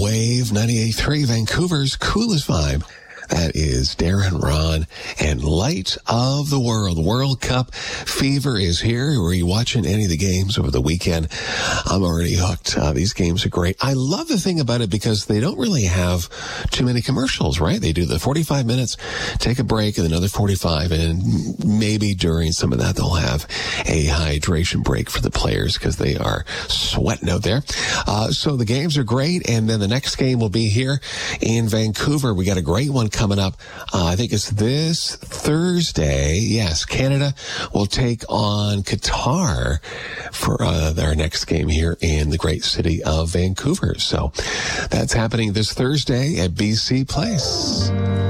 Wave 98.3, Vancouver's coolest vibe. That is Darren Ron and Light of the World. World Cup fever is here. Were you watching any of the games over the weekend? I'm already hooked. These games are great. I love the thing about it because they don't really have too many commercials, right? They do the 45 minutes, take a break, and another 45, and maybe during some of that they'll have a hydration break for the players because they are sweating out there. So the games are great, and then the next game will be here in Vancouver. We got a great one coming up. I think it's this Thursday. Yes, Canada will take on Qatar for their next game here in the great city of Vancouver. So that's happening this Thursday at BC Place.